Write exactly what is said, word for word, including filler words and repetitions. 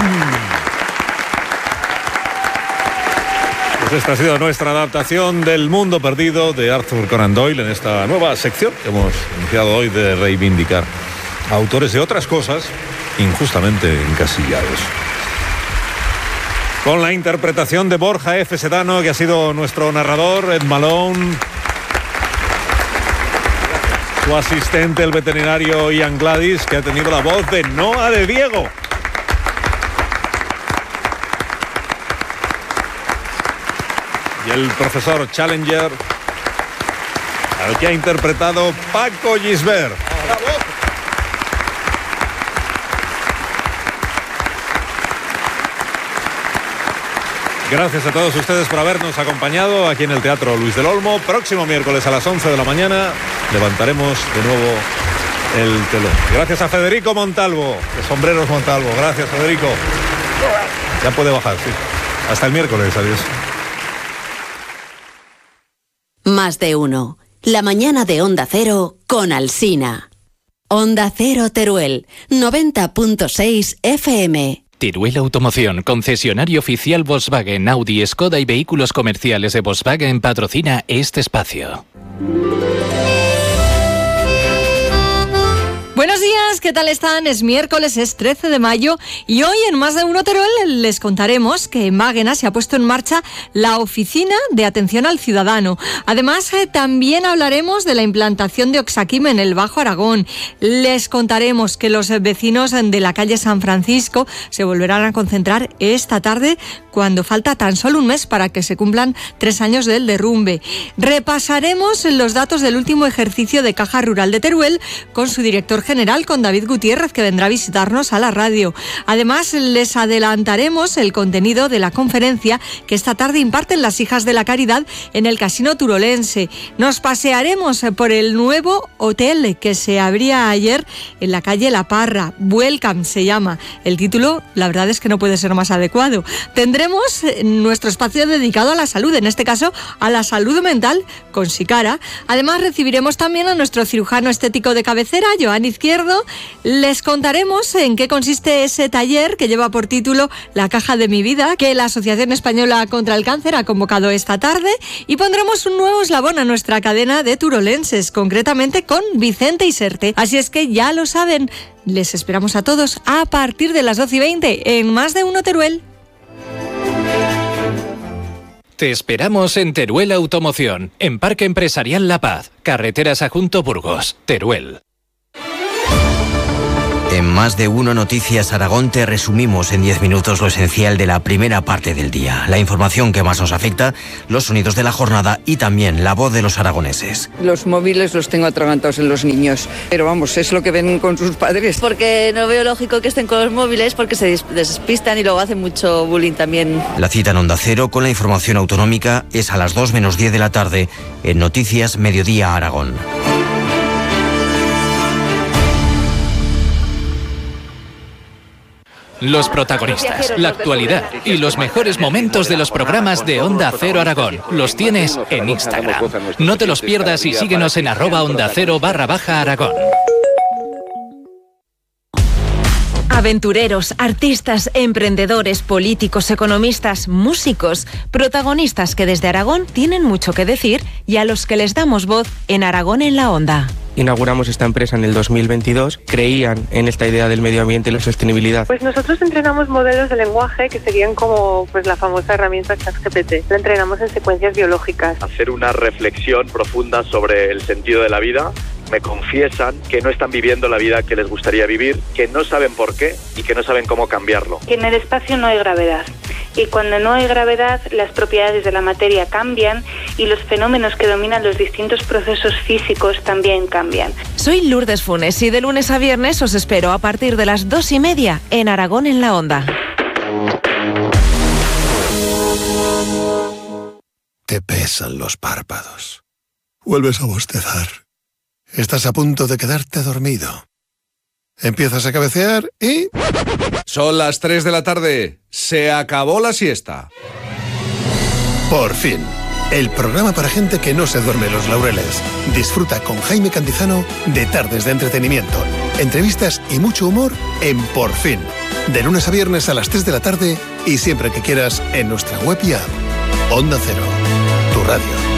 Pues esta ha sido nuestra adaptación del Mundo Perdido de Arthur Conan Doyle en esta nueva sección que hemos iniciado hoy de reivindicar a autores de otras cosas injustamente encasillados. Con la interpretación de Borja F. Sedano, que ha sido nuestro narrador, Ed Malone, su asistente, el veterinario Ian Gladys, que ha tenido la voz de Noa de Diego. Y el profesor Challenger, al que ha interpretado Paco Gisbert. ¡Bravo! Gracias a todos ustedes por habernos acompañado aquí en el Teatro Luis del Olmo. Próximo miércoles a las once de la mañana levantaremos de nuevo el telón. Gracias a Federico Montalvo, de Sombreros Montalvo. Gracias, Federico. Ya puede bajar, sí. Hasta el miércoles, adiós. Más de uno. La mañana de Onda Cero con Alsina. Onda Cero Teruel, noventa punto seis F M. Teruel Automoción, concesionario oficial Volkswagen, Audi, Skoda y vehículos comerciales de Volkswagen, patrocina este espacio. Buenos días, ¿qué tal están? Es miércoles, es trece de mayo y hoy en Más de Uno Teruel les contaremos que en Máguena se ha puesto en marcha la Oficina de Atención al Ciudadano. Además, eh, también hablaremos de la implantación de Oxaquim en el Bajo Aragón. Les contaremos que los vecinos de la calle San Francisco se volverán a concentrar esta tarde cuando falta tan solo un mes para que se cumplan tres años del derrumbe. Repasaremos los datos del último ejercicio de Caja Rural de Teruel con su director general, con David Gutiérrez, que vendrá a visitarnos a la radio. Además, les adelantaremos el contenido de la conferencia que esta tarde imparten las Hijas de la Caridad en el Casino Turolense. Nos pasearemos por el nuevo hotel que se abría ayer en la calle La Parra. Welcome se llama. El título, la verdad es que no puede ser más adecuado. Tendremos nuestro espacio dedicado a la salud, en este caso a la salud mental con Sicara. Además, recibiremos también a nuestro cirujano estético de cabecera, Joan Izquierdo. Les contaremos en qué consiste ese taller que lleva por título La Caja de mi Vida, que la Asociación Española contra el Cáncer ha convocado esta tarde, y pondremos un nuevo eslabón a nuestra cadena de turolenses, concretamente con Vicente Iserte. Así es que ya lo saben, les esperamos a todos a partir de las doce y veinte en Más de Uno Teruel. Te esperamos en Teruel Automoción, en Parque Empresarial La Paz, Carreteras Adjunto Burgos, Teruel. En Más de Uno Noticias Aragón te resumimos en diez minutos lo esencial de la primera parte del día. La información que más nos afecta, los sonidos de la jornada y también la voz de los aragoneses. Los móviles los tengo atragantados en los niños, pero vamos, es lo que ven con sus padres. Porque no veo lógico que estén con los móviles porque se despistan y luego hacen mucho bullying también. La cita en Onda Cero con la información autonómica es a las dos menos diez de la tarde en Noticias Mediodía Aragón. Los protagonistas, la actualidad y los mejores momentos de los programas de Onda Cero Aragón los tienes en Instagram. No te los pierdas y síguenos en arroba onda cero barra baja Aragón. Aventureros, artistas, emprendedores, políticos, economistas, músicos, protagonistas que desde Aragón tienen mucho que decir y a los que les damos voz en Aragón en la Onda. Inauguramos esta empresa en el dos mil veintidós, creían en esta idea del medio ambiente y la sostenibilidad. Pues nosotros entrenamos modelos de lenguaje que serían como pues la famosa herramienta ChatGPT. Lo entrenamos en secuencias biológicas. Hacer una reflexión profunda sobre el sentido de la vida. Me confiesan que no están viviendo la vida que les gustaría vivir, que no saben por qué y que no saben cómo cambiarlo. Que en el espacio no hay gravedad. Y cuando no hay gravedad, las propiedades de la materia cambian y los fenómenos que dominan los distintos procesos físicos también cambian. Soy Lourdes Funes y de lunes a viernes os espero a partir de las dos y media en Aragón en la Onda. Te pesan los párpados. Vuelves a bostezar. Estás a punto de quedarte dormido. Empiezas a cabecear y... Son las tres de la tarde. Se acabó la siesta. Por fin. El programa para gente que no se duerme los laureles. Disfruta con Jaime Cantizano de tardes de entretenimiento, entrevistas y mucho humor en Por fin. De lunes a viernes a las tres de la tarde y siempre que quieras en nuestra web y app. Onda Cero, tu radio.